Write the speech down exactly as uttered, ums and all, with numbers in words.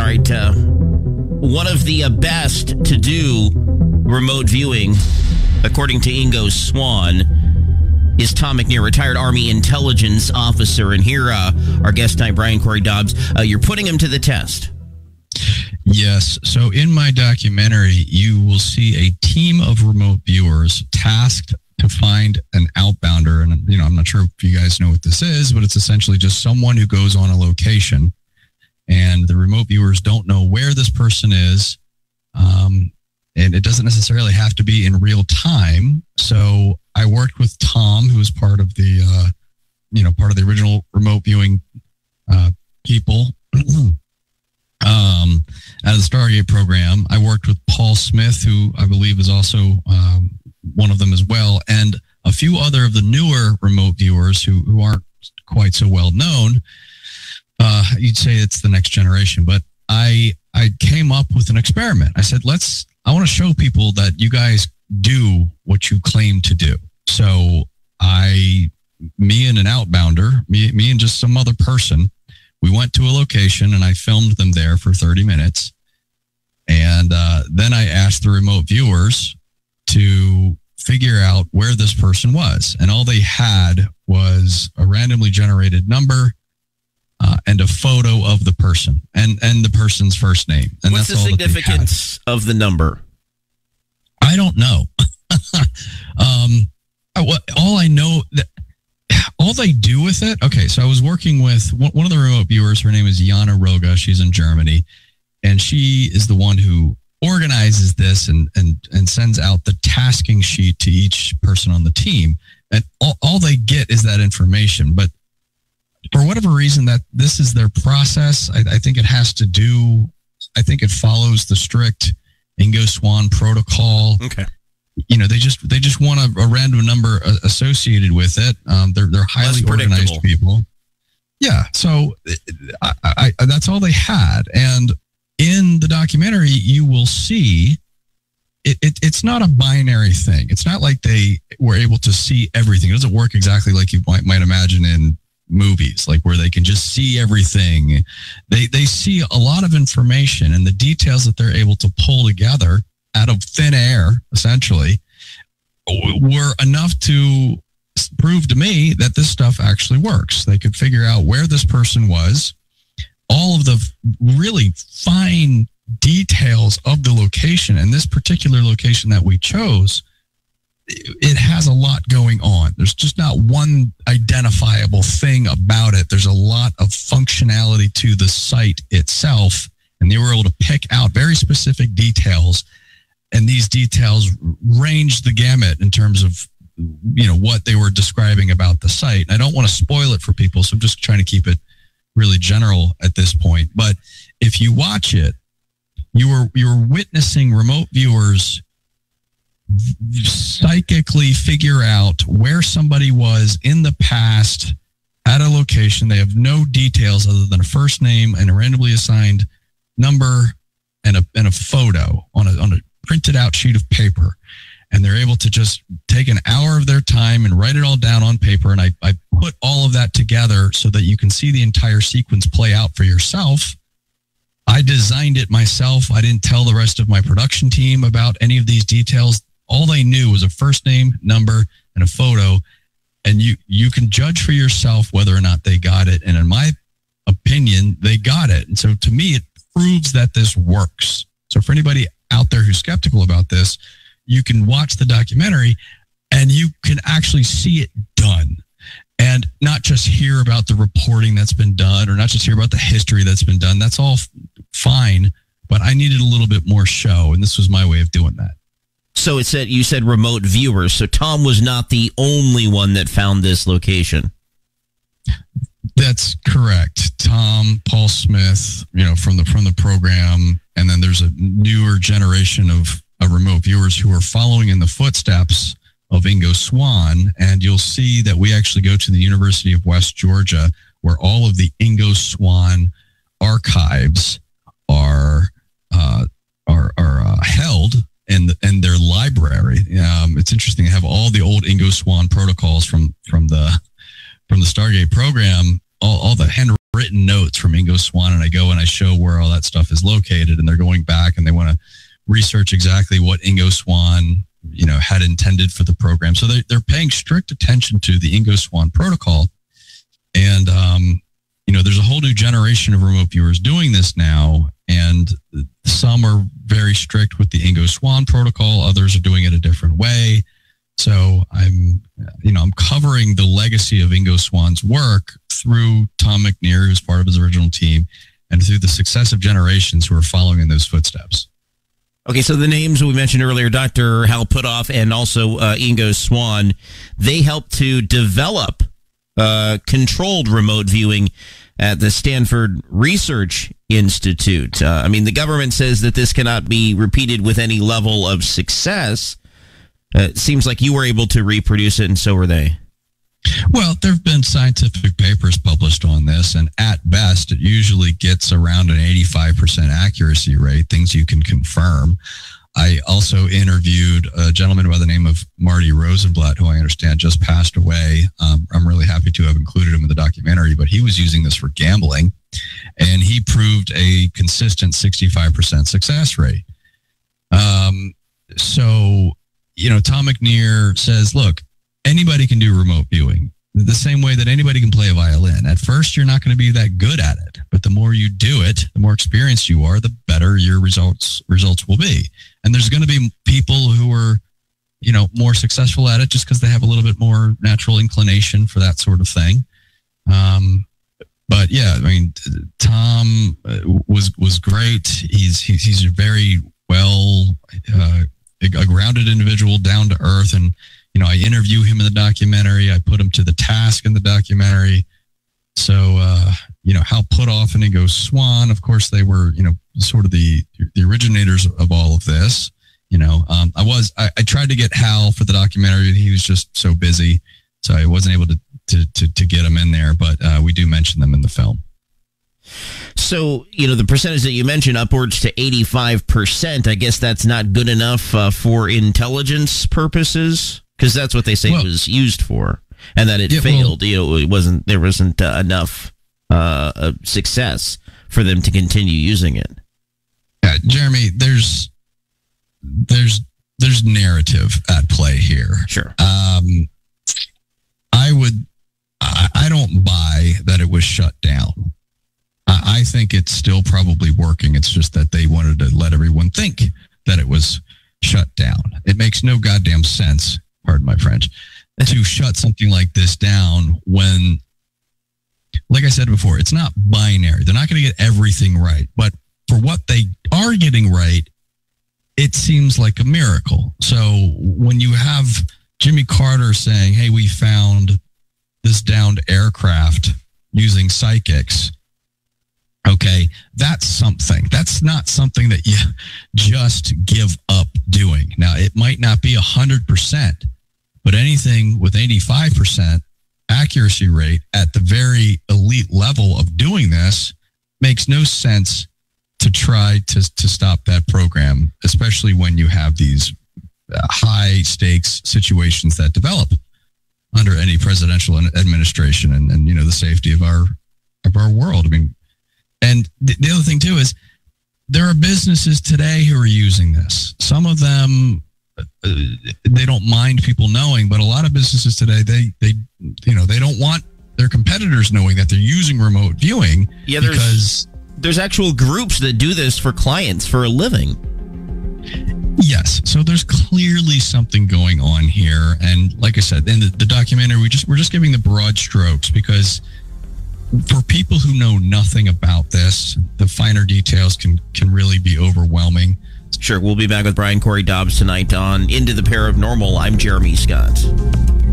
right. Uh, one of the uh, best to do remote viewing, according to Ingo Swann, is Tom McNair, retired Army intelligence officer. And here, uh, our guest tonight, Brian Corey Dobbs, uh, you're putting him to the test. Yes. So in my documentary, you will see a team of remote viewers tasked to find an outbounder. And, you know, I'm not sure if you guys know what this is, but it's essentially just someone who goes on a location and the remote viewers don't know where this person is. Um, and it doesn't necessarily have to be in real time. So I worked with Tom, who was part of the, uh, you know, part of the original remote viewing uh, people. Um, out of the Stargate program. I worked with Paul Smith, who I believe is also um, one of them as well, and a few other of the newer remote viewers who, who aren't quite so well known. Uh, you'd say it's the next generation, but I I came up with an experiment. I said, let's, I want to show people that you guys do what you claim to do. So I, me and an outbounder, me, me and just some other person, we went to a location and I filmed them there for thirty minutes. And uh, then I asked the remote viewers to figure out where this person was. And all they had was a randomly generated number uh, and a photo of the person and, and the person's first name. And what's that's the all significance of the number? I don't know. um, what, all I know that all they do with it. Okay. So I was working with one of the remote viewers. Her name is Jana Roga. She's in Germany, and she is the one who organizes this and, and, and sends out the tasking sheet to each person on the team. And all, all they get is that information. But for whatever reason, that this is their process. I, I think it has to do, I think it follows the strict Ingo Swann protocol. Okay. You know, they just they just want a, a random number associated with it. Um, they're they're highly organized people. Yeah, so I, I, I, that's all they had. And in the documentary, you will see it, it. It's not a binary thing. It's not like they were able to see everything. It doesn't work exactly like you might might imagine in movies, like where they can just see everything. They they see a lot of information, and the details that they're able to pull together out of thin air, essentially, were enough to prove to me that this stuff actually works. They could figure out where this person was, all of the really fine details of the location. And this particular location that we chose, it has a lot going on. There's just not one identifiable thing about it. There's a lot of functionality to the site itself, and they were able to pick out very specific details. And these details range the gamut in terms of, you know, what they were describing about the site. And I don't want to spoil it for people, so I'm just trying to keep it really general at this point. But if you watch it, you were you're witnessing remote viewers psychically figure out where somebody was in the past at a location. They have no details other than a first name and a randomly assigned number and a and a photo on a on a printed out sheet of paper, and they're able to just take an hour of their time and write it all down on paper. And I, I put all of that together so that you can see the entire sequence play out for yourself. I designed it myself. I didn't tell the rest of my production team about any of these details. All they knew was a first name, number, and a photo. And you, you can judge for yourself whether or not they got it. And in my opinion, they got it. And so to me, it proves that this works. So for anybody out there who's skeptical about this, you can watch the documentary and you can actually see it done, and not just hear about the reporting that's been done, or not just hear about the history that's been done. That's all fine, but I needed a little bit more show, and this was my way of doing that. So it said, you said remote viewers. So Tom was not the only one that found this location. That's correct. Tom, Paul Smith, you know, from the from the program, and then there's a newer generation of, of remote viewers who are following in the footsteps of Ingo Swann, and you'll see that we actually go to the University of West Georgia, where all of the Ingo Swann archives are uh, are are uh, held in the, in their library. Um, it's interesting to have all the old Ingo Swann protocols from from the from the Stargate program all, all the handwritten notes from Ingo Swann, and I go and I show where all that stuff is located, and they're going back and they want to research exactly what Ingo Swann, you know, had intended for the program. So they, they're paying strict attention to the Ingo Swann protocol. And, um, you know, there's a whole new generation of remote viewers doing this now. And some are very strict with the Ingo Swann protocol. Others are doing it a different way. So I'm, you know, I'm covering the legacy of Ingo Swann's work through Tom McNear, who's part of his original team, and through the successive generations who are following in those footsteps. Okay, so the names we mentioned earlier, Doctor Hal Puthoff and also uh, Ingo Swann, they helped to develop uh, controlled remote viewing at the Stanford Research Institute. Uh, I mean, the government says that this cannot be repeated with any level of success. Uh, it seems like you were able to reproduce it, and so were they. Well, there have been scientific papers published on this, and at best, it usually gets around an eighty-five percent accuracy rate, things you can confirm. I also interviewed a gentleman by the name of Marty Rosenblatt, who I understand just passed away. Um, I'm really happy to have included him in the documentary, but he was using this for gambling, and he proved a consistent sixty-five percent success rate. Um, so, you know, Tom McNear says, look, anybody can do remote viewing the same way that anybody can play a violin. At first, you're not going to be that good at it, but the more you do it, the more experienced you are, the better your results results will be. And there's going to be people who are, you know, more successful at it just because they have a little bit more natural inclination for that sort of thing. Um, but yeah, I mean, Tom was was great. He's he's, he's a very well uh, a grounded individual, down to earth, and you know, I interview him in the documentary. I put him to the task in the documentary. So, uh, you know, Hal Puthoff and Ingo Swann, of course, they were, you know, sort of the the originators of all of this. You know, um, I was, I, I tried to get Hal for the documentary, and he was just so busy, so I wasn't able to to to, to get him in there. But uh, we do mention them in the film. So, you know, the percentage that you mentioned, upwards to eighty-five percent, I guess that's not good enough uh, for intelligence purposes? Because that's what they say well, it was used for, and that it yeah, failed. Well, you know, it wasn't there wasn't uh, enough uh, uh, success for them to continue using it. Yeah, Jeremy, there's there's there's narrative at play here. Sure. Um, I would I, I don't buy that it was shut down. I, I think it's still probably working. It's just that they wanted to let everyone think that it was shut down. It makes no goddamn sense, pardon my French, to shut something like this down when, like I said before, it's not binary. They're not going to get everything right. But for what they are getting right, it seems like a miracle. So when you have Jimmy Carter saying, hey, we found this downed aircraft using psychics, okay, that's something. That's not something that you just give up doing. Now, it might not be one hundred percent, but anything with eighty-five percent accuracy rate at the very elite level of doing this makes no sense to try to, to stop that program, especially when you have these uh, high stakes situations that develop under any presidential administration and, and, you know, the safety of our, of our world. I mean, and the, the other thing too is there are businesses today who are using this. Some of them, uh, they don't mind people knowing, but a lot of businesses today, they, they, you know, they don't want their competitors knowing that they're using remote viewing. Yeah, there's, because there's actual groups that do this for clients for a living. Yes. So there's clearly something going on here. And like I said, in the, the documentary, we just, we're just giving the broad strokes because for people who know nothing about this, the finer details can, can really be overwhelming. Sure. We'll be back with Brian Corey Dobbs tonight on Into the Paranormal. I'm Jeremy Scott.